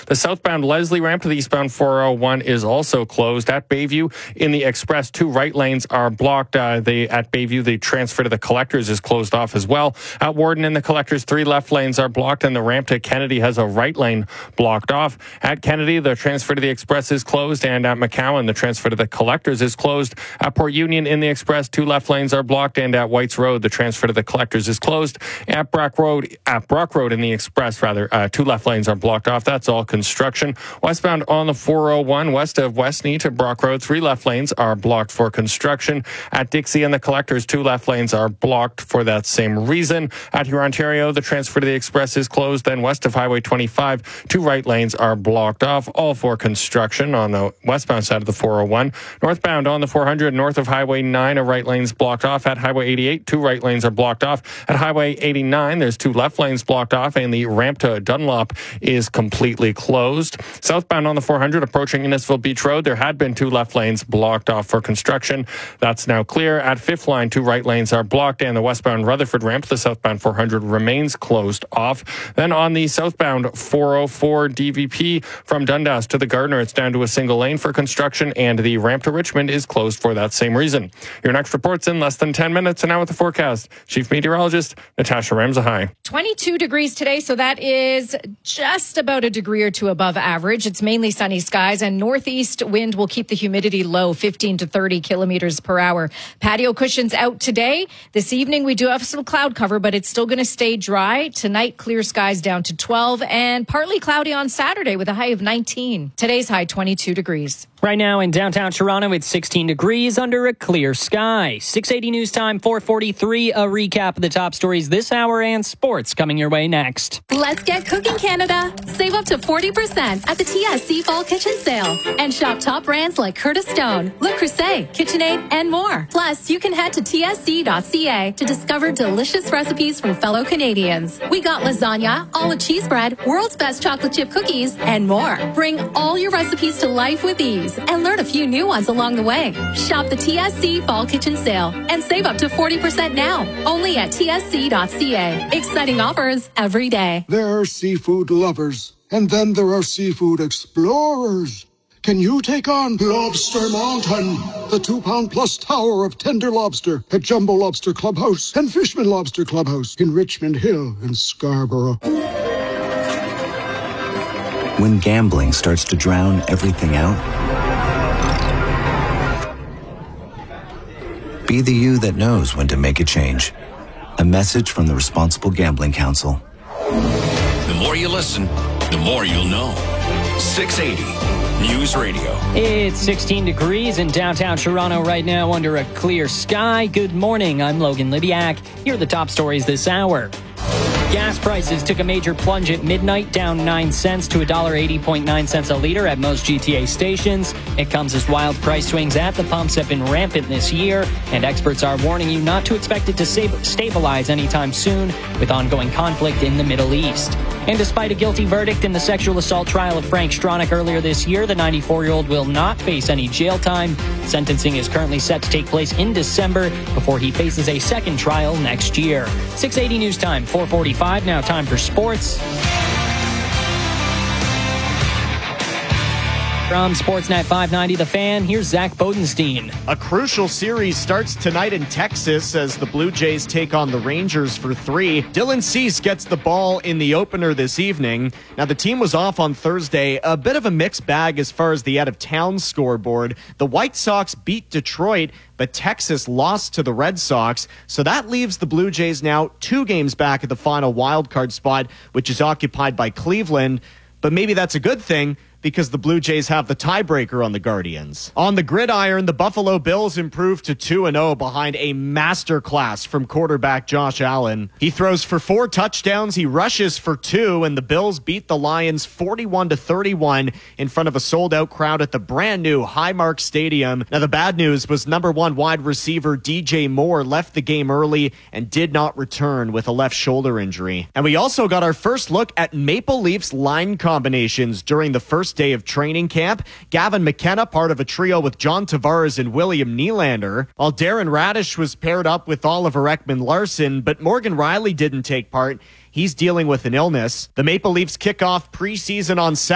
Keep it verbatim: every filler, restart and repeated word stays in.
The southbound Leslie ramp to the eastbound four oh one is also closed. At Bayview, in the express, two right lanes are blocked. Uh, the, at Bayview, the transfer to the collectors is closed off as well. At Warden, in the collectors, three left lanes are blocked, and the ramp to Kennedy has a right lane blocked off. At Kennedy, the transfer to the express is closed, and at McCowan, the transfer to the collectors is closed. At Port Union, in the express, two left lanes are blocked, and at Whites Road, the transfer to the collectors is closed. At Brock Road, at Brock Road in the express, rather, uh, two left lanes are blocked off. That's all construction. Westbound on the four oh one, west of Westney to Brock Road, three left lanes are blocked for construction. At Dixie and the collectors, two left lanes are blocked for that same reason. At Hurontario, the transfer to the express is closed. Then west of Highway twenty-five, two right lanes are blocked off, all for construction on the westbound side of the four oh one. Northbound on the four hundred, north of Highway nine, a right lane's blocked off. At Highway eighty-eight, two right lanes are blocked off. At Highway eighty-nine, there's two left lanes blocked off, and the ramp to Dunlop is completely closed. Southbound on the four hundred, approaching Innisfil Beach Road, there had been two left lanes blocked off for construction. That's now clear. At Fifth Line, two right lanes are blocked, and the westbound Rutherford ramp to the southbound four hundred remains closed off. Then on the southbound four oh four D V P from Dundas to the Gardner, it's down to a single lane for construction, and the ramp to Richmond is closed for that same reason. Your next report's in less than ten minutes, and now with the forecast, Chief Meteorologist Natasha Ramsahai. twenty-two degrees today, so that is just about a degree or two above average. It's mainly sunny skies, and northeast wind will keep the humidity low, fifteen to thirty kilometers per hour. Patio cushions out today. This evening, we do have some cloud cover, but it's still going to stay dry. Tonight, clear skies down to twelve, and partly cloudy on Saturday with a high of nineteen. Today's high, twenty-two degrees. Right now in downtown Toronto, it's sixteen degrees under a clear sky. six eighty News Time, four forty-three. A recap of the top stories this hour and sports coming your way next. Let's get cooking, Canada. Save up to forty percent at the T S C Fall Kitchen Sale. And shop top brands like Curtis Stone, Le Creuset, KitchenAid, and more. Plus, you can head to T S C dot C A to discover delicious recipes from fellow Canadians. We got lasagna, olive cheese bread, world's best chocolate chip cookies, and more. Bring all your recipes to life with ease and learn a few new ones along the way. Shop the T S C Fall Kitchen Sale and save up to forty percent now. Only at T S C dot C A. Exciting offers every day. There are seafood lovers, and then there are seafood explorers. Can you take on Lobster Mountain, the two-pound plus tower of tender lobster at Jumbo Lobster Clubhouse and Fishman Lobster Clubhouse in Richmond Hill and Scarborough? When gambling starts to drown everything out, be the you that knows when to make a change. A message from the Responsible Gambling Council. The more you listen, the more you'll know. six eighty News Radio. It's sixteen degrees in downtown Toronto right now under a clear sky. Good morning. I'm Logan Lidiak. Here are the top stories this hour. Gas prices took a major plunge at midnight, down nine cents to one dollar eighty point nine cents a liter at most G T A stations. It comes as wild price swings at the pumps have been rampant this year, and experts are warning you not to expect it to stabilize anytime soon with ongoing conflict in the Middle East. And despite a guilty verdict in the sexual assault trial of Frank Stronach earlier this year, the ninety-four-year-old will not face any jail time. Sentencing is currently set to take place in December before he faces a second trial next year. six eighty News Time, four forty-five. Now time for sports. From Sportsnet five ninety The Fan, here's Zach Bodenstein. A crucial series starts tonight in Texas as the Blue Jays take on the Rangers for three. Dylan Cease gets the ball in the opener this evening. Now, the team was off on Thursday. A bit of a mixed bag as far as the out-of-town scoreboard. The White Sox beat Detroit, but Texas lost to the Red Sox. So that leaves the Blue Jays now two games back at the final wildcard spot, which is occupied by Cleveland. But maybe that's a good thing, because the Blue Jays have the tiebreaker on the Guardians. On the gridiron, the Buffalo Bills improved to two and oh behind a masterclass from quarterback Josh Allen. He throws for four touchdowns, he rushes for two, and the Bills beat the Lions forty-one to thirty-one in front of a sold-out crowd at the brand-new Highmark Stadium. Now, the bad news was number one wide receiver D J Moore left the game early and did not return with a left shoulder injury. And we also got our first look at Maple Leafs line combinations during the first day of training camp. Gavin McKenna, part of a trio with John Tavares and William Nylander, while Darren Radish was paired up with Oliver Ekman-Larsson, but Morgan Riley didn't take part. He's dealing with an illness. The Maple Leafs kick off preseason on Saturday.